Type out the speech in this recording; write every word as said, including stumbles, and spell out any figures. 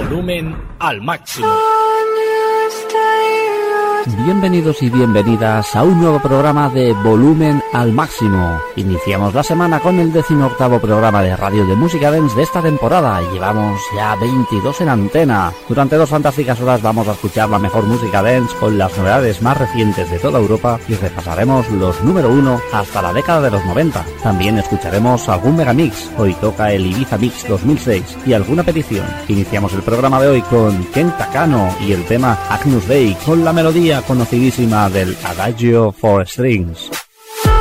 Volumen al máximo. Bienvenidos y bienvenidas a un nuevo programa de Volumen al Máximo. Iniciamos la semana con el decimoctavo programa de radio de música dance de esta temporada. Llevamos ya veintidós en antena. Durante dos fantásticas horas vamos a escuchar la mejor música dance con las novedades más recientes de toda Europa y repasaremos los número uno hasta la década de los noventa. También escucharemos algún megamix. Hoy toca el Ibiza Mix dos mil seis y alguna petición. Iniciamos el programa de hoy con Ken Takano y el tema Agnus Dei con la melodía conocidísima del Adagio for Strings.